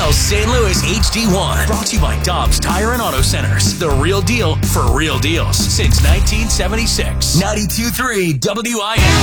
Bell's St. Louis HD1. Brought to you by Dobbs Tire and Auto Centers. The real deal for real deals since 1976. 92.3 WIN.